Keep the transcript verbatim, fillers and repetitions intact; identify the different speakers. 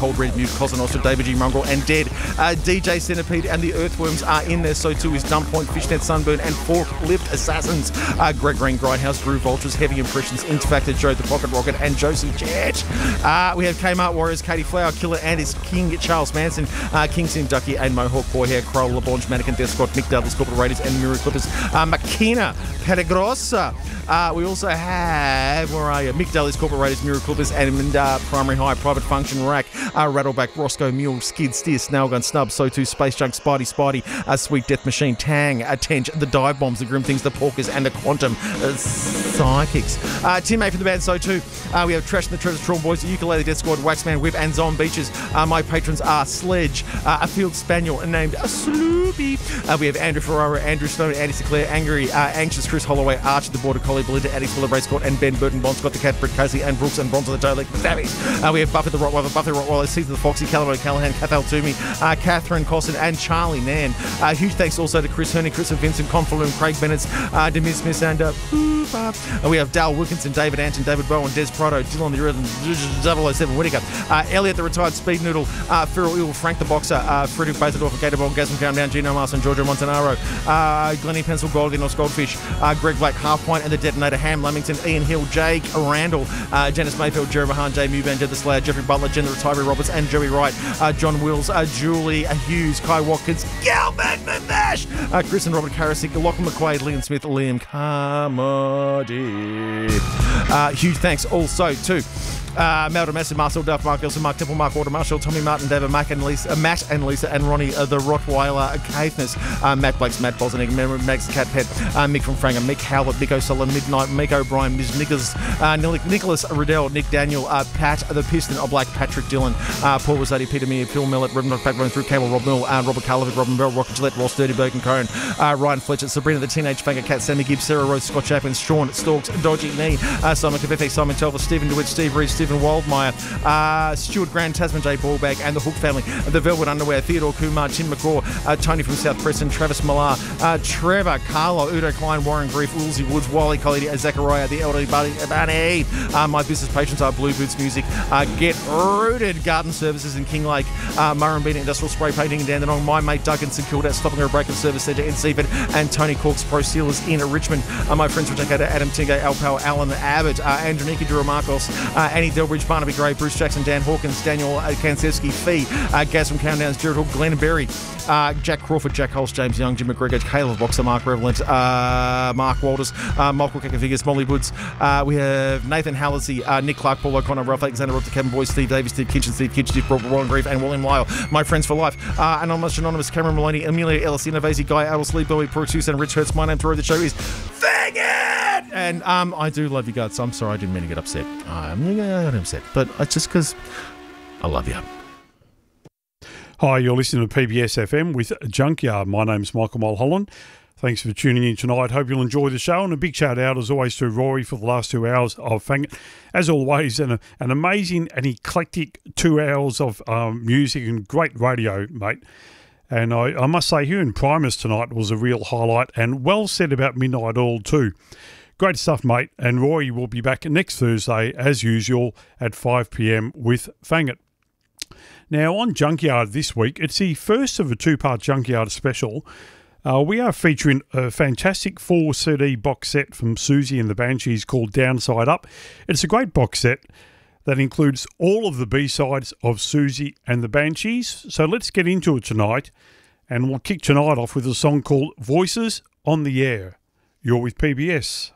Speaker 1: Cold Red Mute, Cosa Nostra, David G. Mongrel, and Dead. Uh, D J Centipede and the Earthworms are in there. So too is Dump Point, Fishnet, Sunburn, and Forklift Assassins. Uh, Greg Green, Grindhouse, Groove Vultures, Heavy Impressions, Interfactor, Joe the Pocket Rocket, and Josie Jet. Uh, we have Kmart Warriors, Katie Flower, Killer and his King, Charles Manson, uh, Kingston, Ducky, and Mohawk Boy Hair, Kroll, LeBlanche, Mannequin, Death Squad, Mick Douglas, Corporate Raiders, and Mirror Clippers. Uh, Makina, Patagrossa. Uh, we also have, where are you? Mick Douglas, Corporate Raiders, Mirror Clippers, and uh, Primary High, Private Function, Rack, uh, Rattleback, Roscoe, Mule, Skid, Steer, Snailgun, Snub, So Too, Space Junk, Spidey, Spidey, uh, Sweet Death Machine, Tang, uh, Tench, the Dive Bombs, the Grim Things, the Porkers, and the Quantum uh, Psychics. Uh, Tim A from the band So Too. Uh, we have Trash and the Treasure Trawl Boys, the Ukulele Death Squad, Waxman, Whip, and Zom Beaches. Uh, my patrons are Sledge, uh, a Field Spaniel named Sloopy. Uh, we have Andrew Ferrara, Andrew Stone, Andy Sinclair, Angry, uh, Anxious, Chris Holloway, Archer, the Border Collie, Belinda, Addis, Willa, Race Court, and Ben Burton, Bond Scott, the Cat, Brett Casey, and Brooks, and Bronze of the Toe Leg, the Stabbies. Uh, we have Buffy the Rottweiler, Buffy the Rottweiler, Season the Foxy, Callum Callahan, Cathal Toomey, uh, Catherine Cosson, and Charlie Nan. Uh, huge thanks also to Chris Herning, Chris and Vincent, Confaloon, Craig Bennett, uh, Demis Smith, and uh, uh, we have Dale Wilkinson, David Anton, David Bowen, Des Prado, Dylan the Rhythm, double oh seven Whittaker, uh, Elliot the Retired Speed Noodle, uh, Feral Ill, Frank the Boxer, uh, Frederick Basildorf, Gator Gasm Countdown, Gino Mars, and Giorgio Montanaro, uh, Glennie Pencil, Goldie, Goldfish, uh, Greg Black, Half Pint, and the Detonator, Ham Lamington, Ian Hill, Jake Randall, uh, Janice Mayfield, Jerry Mahan, Jay Muban, Jed the Slayer, Jeffrey Butler, Jen the Retiree Roberts, and Joey Wright, uh, John Wills, uh, Julie uh, Hughes, Kai Watkins, Gilbert Mamash, uh, Chris and Robert Karasik, Lachlan McQuaid, Liam Smith, Liam Carmody. Uh, huge thanks also to Uh, Mel Massive, Marcel Duff, Mark Elson, Mark Temple, Mark Order, Marshall, Tommy Martin, David Mack and Lisa, uh, Matt and Lisa, and Ronnie uh, the Rottweiler, uh, Caithness, uh, Matt Blakes, Matt Bosnick, Max the Cat Pet, uh, Mick from Franga, Mick Howlett, Mick O'Sullivan, Midnight, Mick O'Brien, Miz Nicholas, uh, Nicholas Riddell, Nick Daniel, uh, Pat the Piston, uh, Black, Patrick Dillon, uh, Paul Rosati, Peter Mear, Phil Millett, Reverend Backbone through Cable, Rob Mill, uh, Robert Karlovic, Robin Bell, Rocket Gillette, Ross Dirty, Bergen Cohen, uh, Ryan Fletcher, Sabrina the Teenage Fanger Cat, Sammy Gibbs, Sarah Rose, Scott Chaplin, Sean Stalks, Dodgy Knee, uh, Simon Kafefe, Simon Telfer, Stephen DeWitt, Steve Reed, Stephen Wildmeyer, Uh, Stuart Grant, Tasman J. Ballbag, and the Hook family, the Velvet Underwear, Theodore Kumar, Tim McCaw, uh, Tony from South Preston, Travis Millar, uh, Trevor, Carlo, Udo Klein, Warren Grief, Woolsey Woods, Wally Colley, Zachariah, the Elderly Bunny, Bunny. Uh, my business patrons are Blue Boots Music, uh, Get Rooted Garden Services in King Lake, uh, Murrumbina Industrial Spray Painting in Dandenong, my mate Doug in St Kilda, Stopping a Break and Service Centre in Seaford, and Tony Corks Pro Sealers in Richmond. Uh, my friends from Jakarta, Adam Tingay, Alpal, Alan Abbott, uh, Andronika Duramarcos, uh, Annie Delbridge, Barnaby Gray, Bruce Jackson, Dan Hawkins, Daniel uh, Kansevsky, Fee, uh, Gaz from Countdowns, Jared Hook, Glenn Berry, uh, Jack Crawford, Jack Holst, James Young, Jim McGregor, Caleb Boxer, Mark Revelant, uh, Mark Walters, uh, Michael Kakafigas, Molly Woods. Uh, we have Nathan Hallisey, uh, Nick Clark, Paul O'Connor, Ralph Alexander, Rob the Cabin Boys, Steve Davis, Steve Kitchen, Steve Kitchen, Steve Brock, Ron Grief, and William Lyle. My friends for life. Uh, Anonymous, Anonymous, Cameron Maloney, Amelia Ellis, Innovasi, Guy Adels, Lee Bowie, Bruce and Rich Hertz. My name through the show is Fang It! And um, I do love you guys. I'm sorry I didn't mean to get upset. I'm going to get upset. But it's just because I love you.
Speaker 2: Hi, you're listening to P B S F M with Junkyard. My name's Michael Mulholland. Thanks for tuning in tonight. Hope you'll enjoy the show. And a big shout out, as always, to Rory for the last two hours of Fang It. As always, an, an amazing and eclectic two hours of um, music and great radio, mate. And I, I must say, hearing Primus tonight was a real highlight, and well said about Midnight Oil too. Great stuff, mate. And Rory will be back next Thursday, as usual, at five p.m. with Fang It. Now, on Junkyard this week, it's the first of a two-part Junkyard special. Uh, we are featuring a fantastic four C D box set from Susie and the Banshees called Downside Up. It's a great box set that includes all of the B-sides of Susie and the Banshees. So let's get into it tonight, and we'll kick tonight off with a song called Voices on the Air. You're with P B S.